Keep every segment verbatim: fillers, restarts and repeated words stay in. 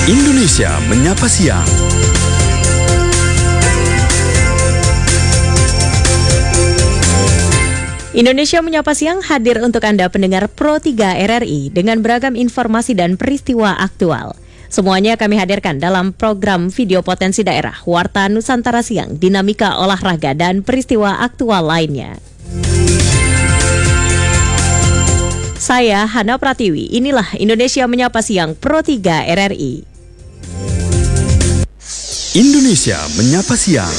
Indonesia Menyapa Siang. Indonesia Menyapa Siang hadir untuk Anda pendengar Pro tiga R R I dengan beragam informasi dan peristiwa aktual. Semuanya kami hadirkan dalam program video potensi daerah, Warta Nusantara Siang, dinamika olahraga dan peristiwa aktual lainnya. Saya Hana Pratiwi, inilah Indonesia Menyapa Siang Pro tiga R R I. Indonesia Menyapa Siang.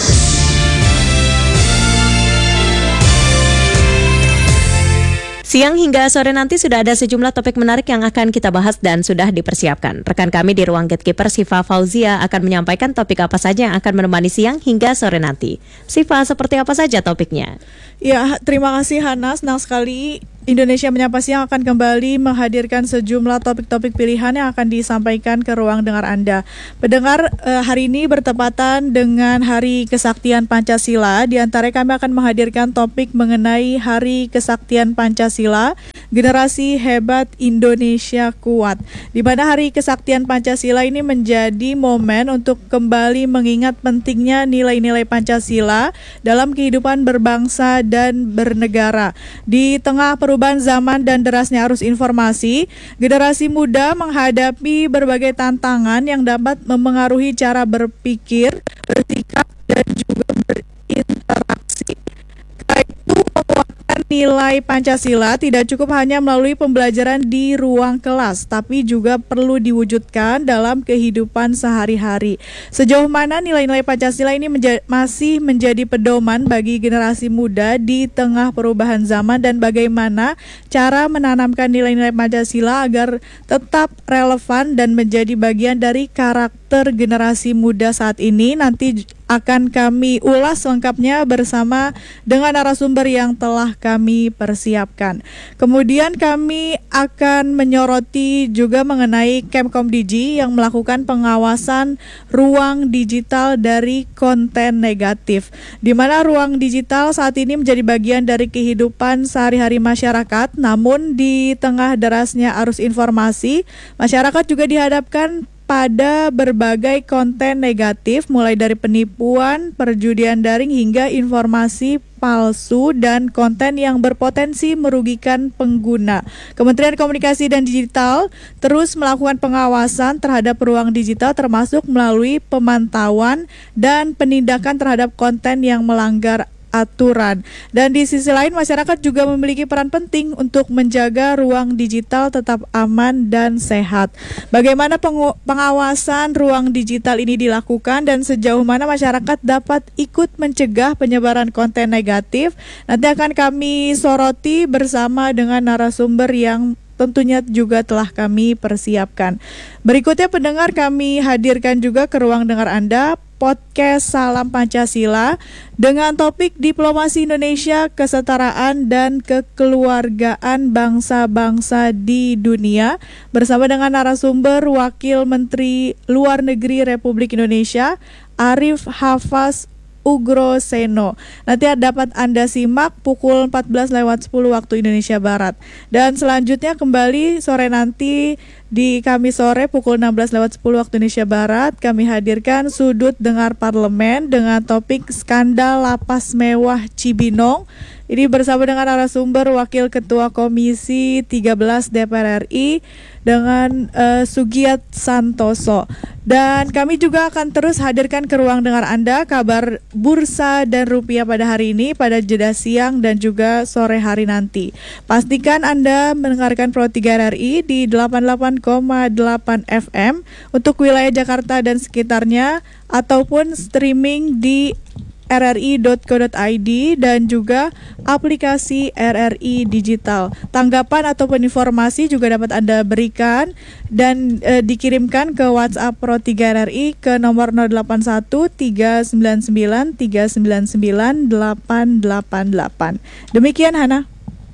Siang hingga sore nanti sudah ada sejumlah topik menarik yang akan kita bahas dan sudah dipersiapkan. Rekan kami di ruang Gatekeeper, Siva Fauzia, akan menyampaikan topik apa saja yang akan menemani siang hingga sore nanti. Siva, seperti apa saja topiknya? Ya, terima kasih Hana, senang sekali Indonesia Menyapa Siang akan kembali menghadirkan sejumlah topik-topik pilihan yang akan disampaikan ke ruang dengar Anda. Pendengar, eh, hari ini bertepatan dengan Hari Kesaktian Pancasila. Di antara kami akan menghadirkan topik mengenai Hari Kesaktian Pancasila, Generasi Hebat Indonesia Kuat. Di mana Hari Kesaktian Pancasila ini menjadi momen untuk kembali mengingat pentingnya nilai-nilai Pancasila dalam kehidupan berbangsa dan bernegara. Di tengah perubahan zaman dan derasnya arus informasi, generasi muda menghadapi berbagai tantangan yang dapat memengaruhi cara berpikir, bersikap, dan juga berinteraksi. Karena itu, penguatan nilai Pancasila tidak cukup hanya melalui pembelajaran di ruang kelas, tapi juga perlu diwujudkan dalam kehidupan sehari-hari. Sejauh mana nilai-nilai Pancasila ini menja- masih menjadi pedoman bagi generasi muda di tengah perubahan zaman, dan bagaimana cara menanamkan nilai-nilai Pancasila agar tetap relevan dan menjadi bagian dari karakter generasi muda saat ini, nanti akan kami ulas lengkapnya bersama dengan narasumber yang telah kami persiapkan. Kemudian kami akan menyoroti juga mengenai Kemkomdigi yang melakukan pengawasan ruang digital dari konten negatif, di mana ruang digital saat ini menjadi bagian dari kehidupan sehari-hari masyarakat. Namun di tengah derasnya arus informasi, masyarakat juga dihadapkan pada berbagai konten negatif, mulai dari penipuan, perjudian daring, hingga informasi palsu dan konten yang berpotensi merugikan pengguna. Kementerian Komunikasi dan Digital terus melakukan pengawasan terhadap ruang digital, termasuk melalui pemantauan dan penindakan terhadap konten yang melanggar aturan. Dan di sisi lain, masyarakat juga memiliki peran penting untuk menjaga ruang digital tetap aman dan sehat. Bagaimana pengu- pengawasan ruang digital ini dilakukan dan sejauh mana masyarakat dapat ikut mencegah penyebaran konten negatif, nanti akan kami soroti bersama dengan narasumber yang tentunya juga telah kami persiapkan. Berikutnya pendengar, kami hadirkan juga ke ruang dengar Anda podcast Salam Pancasila dengan topik Diplomasi Indonesia, Kesetaraan dan Kekeluargaan Bangsa-Bangsa di Dunia, bersama dengan narasumber Wakil Menteri Luar Negeri Republik Indonesia Arif Hafaz Ugroseno. Nanti dapat Anda simak pukul empat belas lewat sepuluh waktu Indonesia Barat. Dan selanjutnya kembali sore nanti di Kamis sore pukul enam belas lewat sepuluh waktu Indonesia Barat, kami hadirkan Sudut Dengar Parlemen dengan topik Skandal Lapas Mewah Cibinong. Ini bersama dengan narasumber Wakil Ketua Komisi tiga belas D P R R I dengan uh, Sugiat Santoso. Dan kami juga akan terus hadirkan ke ruang dengar Anda kabar bursa dan rupiah pada hari ini, pada jeda siang dan juga sore hari nanti. Pastikan Anda mendengarkan Pro tiga R R I di delapan puluh delapan koma delapan F M untuk wilayah Jakarta dan sekitarnya, ataupun streaming di r r i dot co dot i d dan juga aplikasi R R I Digital. Tanggapan ataupun informasi juga dapat Anda berikan dan e, dikirimkan ke WhatsApp Pro tiga R R I ke nomor nol delapan satu tiga sembilan sembilan tiga sembilan sembilan delapan delapan delapan. Demikian Hana.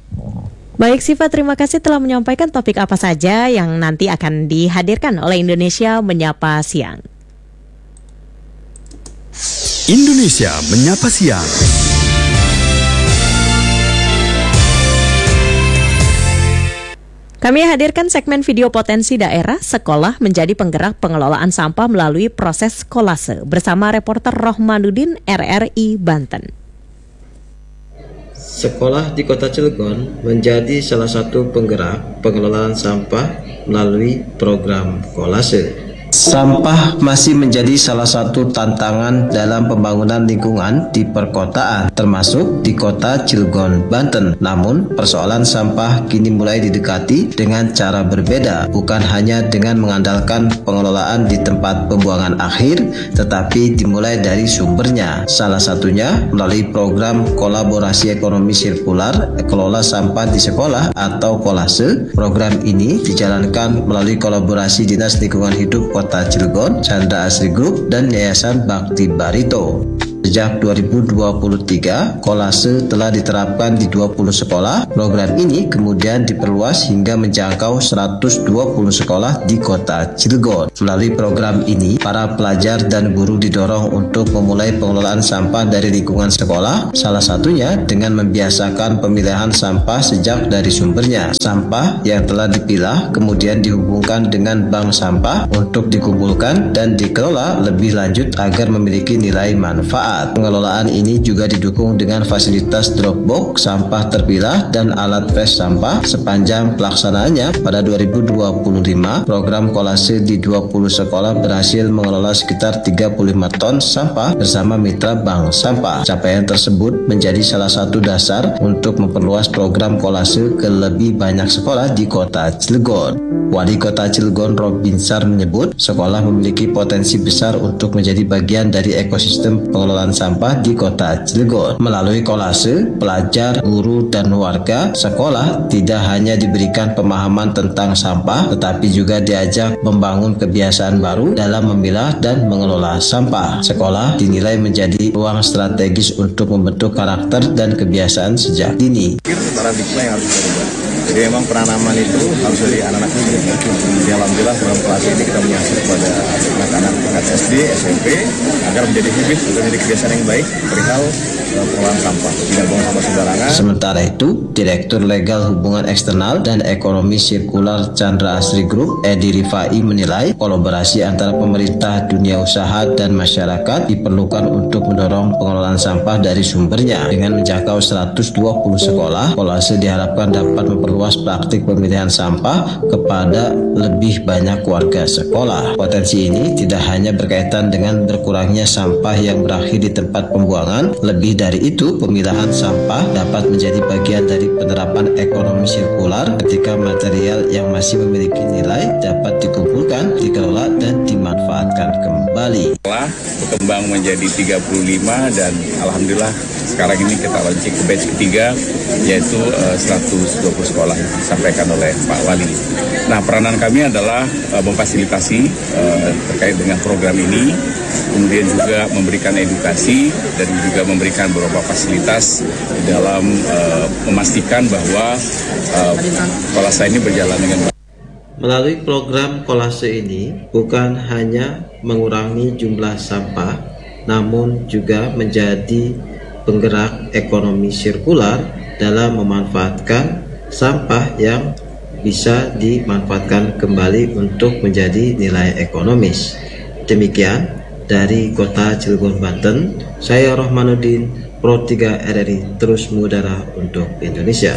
Baik Siva, terima kasih telah menyampaikan topik apa saja yang nanti akan dihadirkan oleh Indonesia Menyapa Siang. Indonesia Menyapa Siang. Kami hadirkan segmen video potensi daerah sekolah menjadi penggerak pengelolaan sampah melalui proses kolase bersama reporter Rohmanuddin R R I Banten. Sekolah di Kota Cilegon menjadi salah satu penggerak pengelolaan sampah melalui program kolase. Sampah masih menjadi salah satu tantangan dalam pembangunan lingkungan di perkotaan, termasuk di Kota Cilegon, Banten. Namun, persoalan sampah kini mulai didekati dengan cara berbeda, bukan hanya dengan mengandalkan pengelolaan di tempat pembuangan akhir, tetapi dimulai dari sumbernya. Salah satunya melalui program kolaborasi ekonomi sirkular, kelola sampah di sekolah atau kolase. Program ini dijalankan melalui kolaborasi Dinas Lingkungan Hidup Kota Cilegon, Chandra Asri Group, dan Yayasan Bakti Barito. Sejak dua ribu dua puluh tiga, kolase telah diterapkan di dua puluh sekolah. Program ini kemudian diperluas hingga menjangkau seratus dua puluh sekolah di Kota Cilegon. Melalui program ini, para pelajar dan guru didorong untuk memulai pengelolaan sampah dari lingkungan sekolah, salah satunya dengan membiasakan pemilihan sampah sejak dari sumbernya. Sampah yang telah dipilah kemudian dihubungkan dengan bank sampah untuk dikumpulkan dan dikelola lebih lanjut agar memiliki nilai manfaat. Pengelolaan ini juga didukung dengan fasilitas drop box sampah terpilah dan alat fresh sampah. Sepanjang pelaksanaannya pada dua ribu dua puluh lima, program kolase di dua puluh sekolah berhasil mengelola sekitar tiga puluh lima ton sampah bersama mitra bank sampah. Capaian tersebut menjadi salah satu dasar untuk memperluas program kolase ke lebih banyak sekolah di Kota Cilegon. Wali Kota Cilegon Robinsar menyebut sekolah memiliki potensi besar untuk menjadi bagian dari ekosistem pengelolaan sampah di Kota Cilegon. Melalui kolase, pelajar, guru, dan warga sekolah tidak hanya diberikan pemahaman tentang sampah, tetapi juga diajak membangun kebiasaan baru dalam memilah dan mengelola sampah. Sekolah dinilai menjadi ruang strategis untuk membentuk karakter dan kebiasaan sejak dini. Paradigma yang harus berubah. Jadi memang penanaman itu harus dari anak-anak muda. Jadi alhamdulillah program kolase ini kita menyasar kepada anak-anak tingkat S D, S M P agar menjadi habit, agar menjadi kebiasaan yang baik perihal pengelolaan sampah, tidak buang sampah sembarangan. Sementara itu, Direktur Legal Hubungan Eksternal dan Ekonomi Sirkular Chandra Asri Group, Edi Rifai menilai kolaborasi antara pemerintah, dunia usaha, dan masyarakat diperlukan untuk mendorong pengelolaan sampah dari sumbernya. Dengan menjangkau seratus dua puluh sekolah, kolase diharapkan dapat memperluas praktik pemilihan sampah kepada lebih banyak warga sekolah. Potensi ini tidak hanya berkaitan dengan berkurangnya sampah yang berakhir di tempat pembuangan, lebih dari itu, pemilahan sampah dapat menjadi bagian dari penerapan ekonomi sirkular ketika material yang masih memiliki nilai dapat dikumpulkan, dikelola, dan dimanfaatkan kembali. Setelah berkembang menjadi tiga puluh lima dan alhamdulillah sekarang ini kita launching ke batch ketiga, yaitu uh, seratus dua puluh sekolah yang disampaikan oleh Pak Wali. Nah, peranan kami adalah uh, memfasilitasi uh, terkait dengan program ini, kemudian juga memberikan edukasi dan juga memberikan beberapa fasilitas dalam uh, memastikan bahwa uh, kolase ini berjalan dengan baik. Melalui program kolase ini bukan hanya mengurangi jumlah sampah, namun juga menjadi penggerak ekonomi sirkular dalam memanfaatkan sampah yang bisa dimanfaatkan kembali untuk menjadi nilai ekonomis. Demikian dari Kota Cilegon, Banten, saya Rohmanuddin, Pro tiga R R I, terus mengudara untuk Indonesia.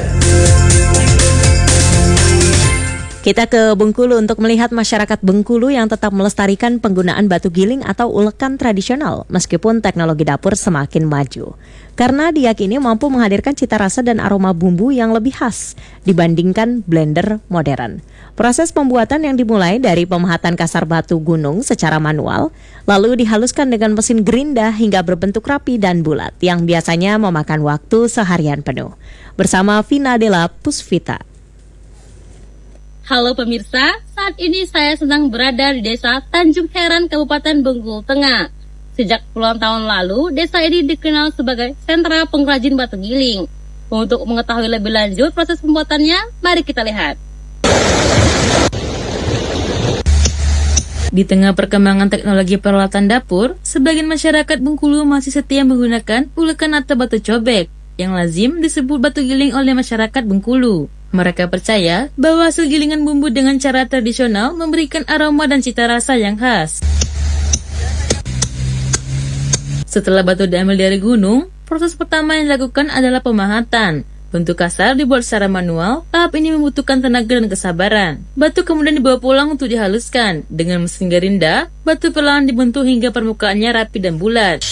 Kita ke Bengkulu untuk melihat masyarakat Bengkulu yang tetap melestarikan penggunaan batu giling atau ulekan tradisional meskipun teknologi dapur semakin maju. Karena diyakini mampu menghadirkan cita rasa dan aroma bumbu yang lebih khas dibandingkan blender modern. Proses pembuatan yang dimulai dari pemahatan kasar batu gunung secara manual, lalu dihaluskan dengan mesin gerinda hingga berbentuk rapi dan bulat yang biasanya memakan waktu seharian penuh. Bersama Vina Della Pusvita. Halo pemirsa, saat ini saya sedang berada di Desa Tanjung Heran, Kabupaten Bengkulu Tengah. Sejak puluhan tahun lalu, desa ini dikenal sebagai sentra pengrajin batu giling. Untuk mengetahui lebih lanjut proses pembuatannya, mari kita lihat. Di tengah perkembangan teknologi peralatan dapur, sebagian masyarakat Bengkulu masih setia menggunakan ulekan atau batu cobek. yang lazim disebut batu giling oleh masyarakat Bengkulu. Mereka percaya bahwa hasil gilingan bumbu dengan cara tradisional memberikan aroma dan cita rasa yang khas. Setelah batu diambil dari gunung, proses pertama yang dilakukan adalah pemahatan. Bentuk kasar dibuat secara manual, tahap ini membutuhkan tenaga dan kesabaran. Batu kemudian dibawa pulang untuk dihaluskan. Dengan mesin gerinda, batu perlahan dibentuk hingga permukaannya rapi dan bulat.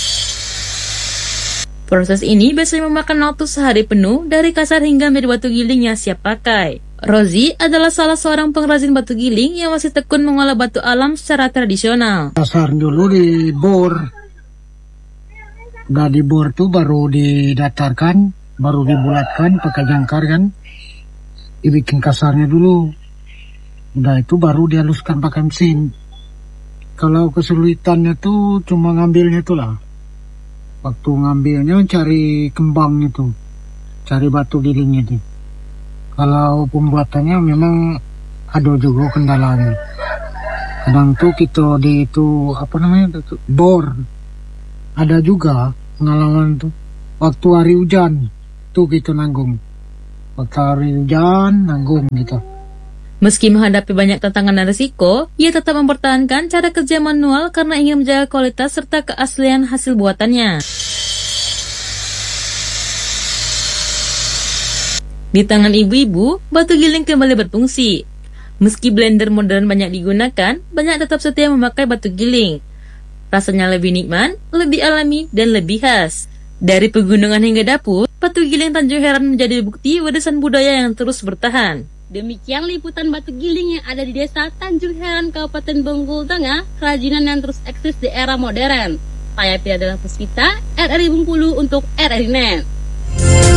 Proses ini biasanya memakan waktu sehari penuh dari kasar hingga menjadi batu giling yang siap pakai. Rozi adalah salah seorang pengrajin batu giling yang masih tekun mengolah batu alam secara tradisional. Kasar dulu dibor. Udah dibor tuh baru didatarkan, baru dibulatkan pakai jangkar kan. Dibikin kasarnya dulu. Udah itu baru dihaluskan pakai mesin. Kalau kesulitannya tuh cuma ngambilnya tuh lah. Waktu ngambilnya cari kembang itu, cari batu gilingnya itu. Kalau pembuatannya memang ada juga kendalanya. Kadang tuh kita di itu apa namanya itu bor. Ada juga pengalaman tuh waktu hari hujan tuh kita nanggung. Waktu hari hujan nanggung gitu. Meski menghadapi banyak tantangan dan risiko, ia tetap mempertahankan cara kerja manual karena ingin menjaga kualitas serta keaslian hasil buatannya. Di tangan ibu-ibu, batu giling kembali berfungsi. Meski blender modern banyak digunakan, banyak tetap setia memakai batu giling. Rasanya lebih nikmat, lebih alami, dan lebih khas. Dari pegunungan hingga dapur, batu giling Tanjung Heran menjadi bukti warisan budaya yang terus bertahan. Demikian liputan batu giling yang ada di Desa Tanjung Heran, Kabupaten Bengkulu Tengah, kerajinan yang terus eksis di era modern. Saya Piadala Puspita, R R I Bengkulu untuk R R I Net.